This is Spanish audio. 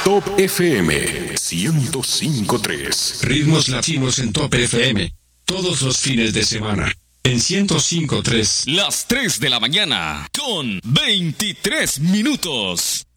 Top FM 105.3. Ritmos latinos en Top FM. Todos los fines de semana. En 105.3. Las 3 de la mañana con 23 minutos.